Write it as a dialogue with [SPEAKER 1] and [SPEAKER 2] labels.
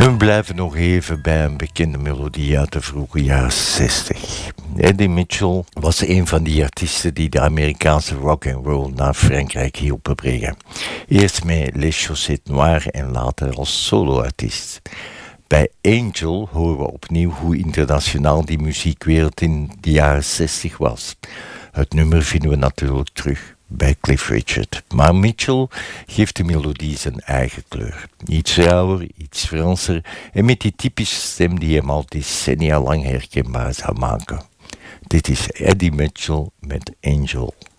[SPEAKER 1] We blijven nog even bij een bekende melodie uit de vroege jaren 60. Eddie Mitchell was een van die artiesten die de Amerikaanse rock and roll naar Frankrijk hielpen brengen. Eerst met Les Chaussettes Noires en later als soloartiest. Bij Angel horen we opnieuw hoe internationaal die muziekwereld in de jaren 60 was. Het nummer vinden we natuurlijk terug bij Cliff Richard. Maar Mitchell geeft de melodie zijn eigen kleur. Iets rauwer, iets Franser en met die typische stem die hem al decennia lang herkenbaar zou maken. Dit is Eddie Mitchell met Angel.